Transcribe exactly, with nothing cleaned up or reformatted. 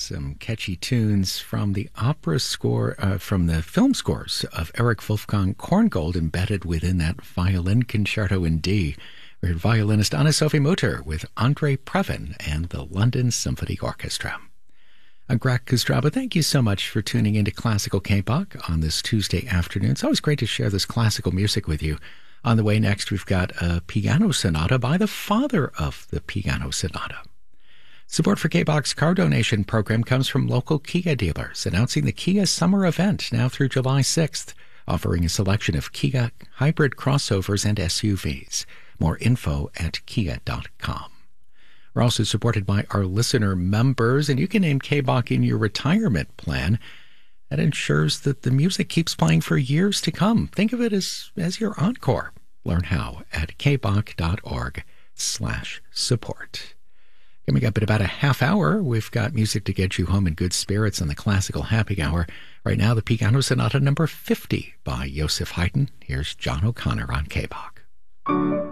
some catchy tunes from the opera score, uh, from the film scores of Erich Wolfgang Korngold embedded within that violin concerto in D. We heard violinist Anne-Sophie Mutter with Andre Previn and the London Symphony Orchestra. I'm Greg Kostraba. Thank you so much for tuning into Classical K-Bach on this Tuesday afternoon. It's always great to share this classical music with you. On the way next, we've got a piano sonata by the father of the piano sonata. Support for K-Bach's car donation program comes from local Kia dealers, announcing the Kia Summer Event now through July sixth, offering a selection of Kia hybrid crossovers and S U Vs. More info at kia dot com. We're also supported by our listener members, and you can name K-Bach in your retirement plan. That ensures that the music keeps playing for years to come. Think of it as, as your encore. Learn how at kbach.org slash support. Coming up in about a half hour, we've got music to get you home in good spirits on the Classical Happy Hour. Right now, the Piano Sonata number fifty by Joseph Haydn. Here's John O'Connor on K-Bach.